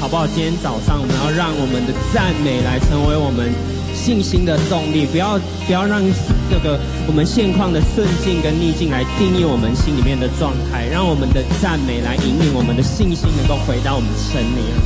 好不好？今天早上我们要让我们的赞美来成为我们信心的动力，不要让那个我们现况的顺境跟逆境来定义我们心里面的状态，让我们的赞美来引领我们的信心能够回到我们身里。